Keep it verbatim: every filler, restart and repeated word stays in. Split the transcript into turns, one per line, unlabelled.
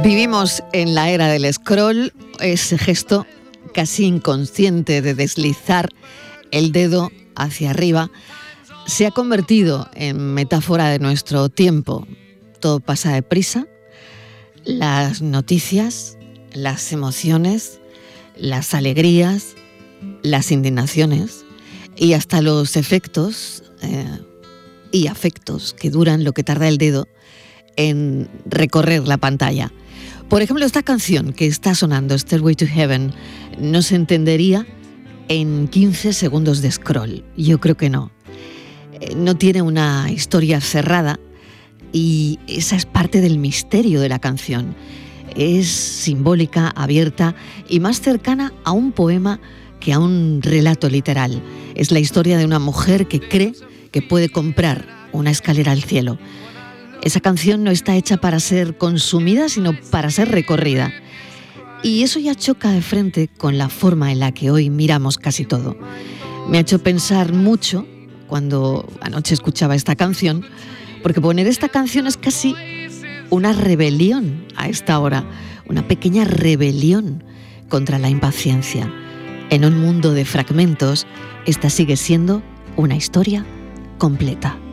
Vivimos en la era del scroll, ese gesto casi inconsciente de deslizar el dedo hacia arriba se ha convertido en metáfora de nuestro tiempo. Todo pasa deprisa, las noticias, las emociones, las alegrías, las indignaciones y hasta los efectos eh, y afectos que duran lo que tarda el dedo en recorrer la pantalla. Por ejemplo, esta canción que está sonando, Stairway to Heaven, no se entendería en quince segundos de scroll. Yo creo que no. No tiene una historia cerrada y esa es parte del misterio de la canción. Es simbólica, abierta y más cercana a un poema que a un relato literal. Es la historia de una mujer que cree que puede comprar una escalera al cielo. Esa canción no está hecha para ser consumida, sino para ser recorrida. Y eso ya choca de frente con la forma en la que hoy miramos casi todo. Me ha hecho pensar mucho cuando anoche escuchaba esta canción, porque poner esta canción es casi una rebelión a esta hora, una pequeña rebelión contra la impaciencia. En un mundo de fragmentos, esta sigue siendo una historia completa.